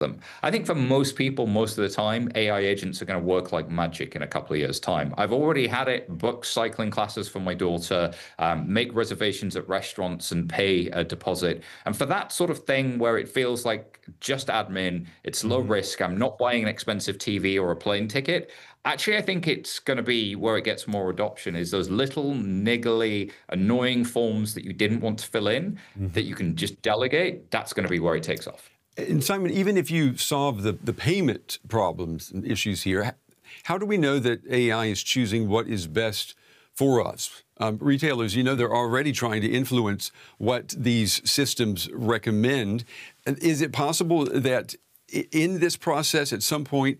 them. I think for most people, most of the time, AI agents are going to work like magic in a couple of years' time. I've already had it book cycling classes for my daughter, make reservations at restaurants and pay a deposit. And for that sort of thing where it feels like just admin, it's low risk, I'm not buying an expensive TV or a plane ticket. Actually, I think it's going to be where it gets more adoption is those little niggly, annoying forms that you didn't want to fill in that you can just delegate. That's going to be where it takes off. And Simon, even if you solve the payment problems and issues here, how do we know that AI is choosing what is best for us? Retailers, they're already trying to influence what these systems recommend. Is it possible that in this process, at some point,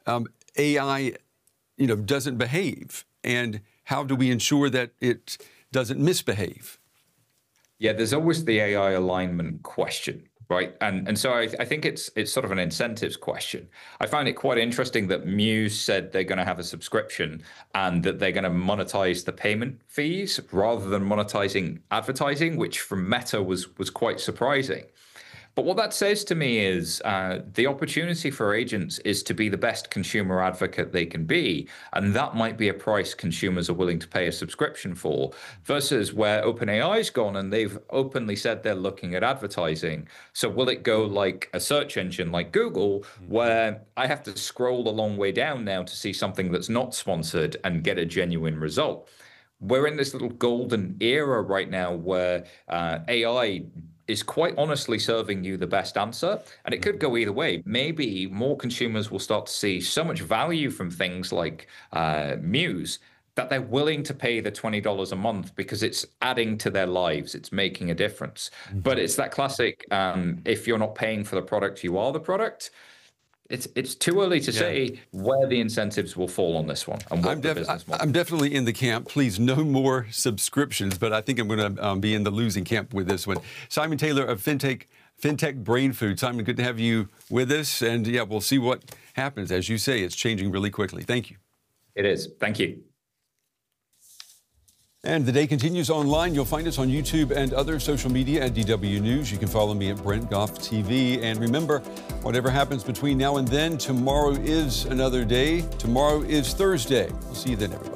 AI, doesn't behave? And how do we ensure that it doesn't misbehave? Yeah, there's always the AI alignment question. Right. And so I think it's sort of an incentives question. I find it quite interesting that Muse said they're going to have a subscription and that they're going to monetize the payment fees rather than monetizing advertising, which from Meta was quite surprising. But what that says to me is the opportunity for agents is to be the best consumer advocate they can be. And that might be a price consumers are willing to pay a subscription for versus where OpenAI's gone and they've openly said they're looking at advertising. So will it go like a search engine like Google, where I have to scroll a long way down now to see something that's not sponsored and get a genuine result? We're in this little golden era right now where AI is quite honestly serving you the best answer. And it could go either way. Maybe more consumers will start to see so much value from things like Muse that they're willing to pay the $20 a month because it's adding to their lives. It's making a difference. But it's that classic, if you're not paying for the product, you are the product. It's too early to say where the incentives will fall on this one and what the business model. I'm definitely in the camp. Please, no more subscriptions, but I think I'm going to be in the losing camp with this one. Simon Taylor of FinTech Brain Food. Simon, good to have you with us. And we'll see what happens. As you say, it's changing really quickly. Thank you. It is. Thank you. And the day continues online. You'll find us on YouTube and other social media at DW News. You can follow me at Brent Goff TV. And remember, whatever happens between now and then, tomorrow is another day. Tomorrow is Thursday. We'll see you then, everybody.